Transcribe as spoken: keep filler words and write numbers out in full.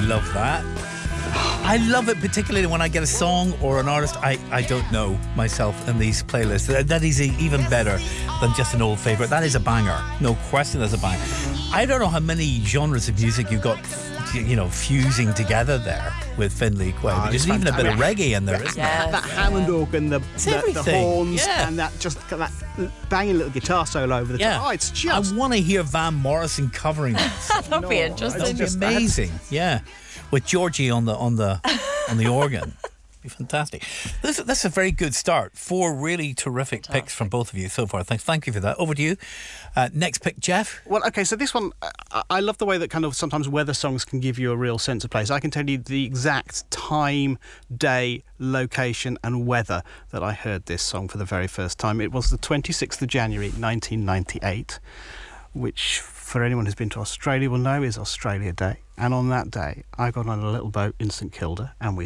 love that. I love it particularly when I get a song or an artist I, I don't know myself in these playlists. That, that is even better than just an old favourite. That is a banger. No question that's a banger. I don't know how many genres of music you've got, you know, fusing together there with Finlay Quaye. Oh, There's even a bit of reggae in there, isn't yeah, there? That Hammond organ, the, the, the horns, yeah. and that just that banging little guitar solo over the yeah. top. Oh, it's just... I want to hear Van Morrison covering this. That'd no, be interesting. That'd be amazing. Yeah, with Georgie on the on the on the organ. Be fantastic. This, this is a very good start. Four really terrific fantastic. picks from both of you so far. Thanks, thank you for that. Over to you. Uh, next pick, Jeff. Well, okay, so this one, I, I love the way that kind of sometimes weather songs can give you a real sense of place. I can tell you the exact time, day, location and weather that I heard this song for the very first time. It was the twenty-sixth of January nineteen ninety-eight, which for anyone who's been to Australia will know is Australia Day. And on that day, I got on a little boat in St Kilda and we